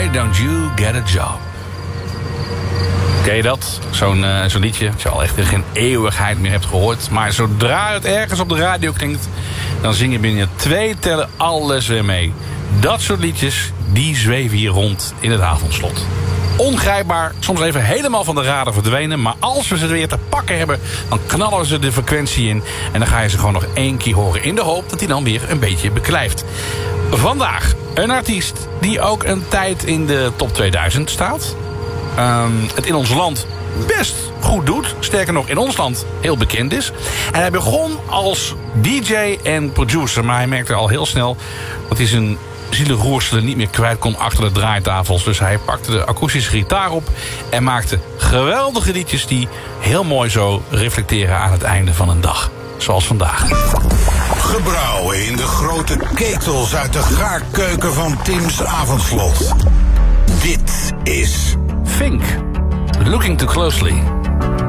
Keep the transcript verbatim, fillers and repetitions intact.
Why Don't You Get a Job? Ken je dat? Zo'n uh, zo'n liedje dat je al echt in geen eeuwigheid meer hebt gehoord. Maar zodra het ergens op de radio klinkt, dan zing je binnen twee tellen alles weer mee. Dat soort liedjes, die zweven hier rond in het avondslot. Ongrijpbaar, soms even helemaal van de radar verdwenen. Maar als we ze weer te pakken hebben, dan knallen ze de frequentie in. En dan ga je ze gewoon nog één keer horen, in de hoop dat hij dan weer een beetje beklijft. Vandaag een artiest die ook een tijd in de top tweeduizend staat. Um, het in ons land best goed doet. Sterker nog, in ons land heel bekend is. En hij begon als D J en producer. Maar hij merkte al heel snel dat hij zijn zielenroerselen niet meer kwijt kon achter de draaitafels. Dus hij pakte de akoestische gitaar op en maakte geweldige liedjes die heel mooi zo reflecteren aan het einde van een dag. Zoals vandaag. Gebrouwen in de grote ketels uit de gaarkeuken van Tim's avondslot. Dit is Fink, Looking Too Closely.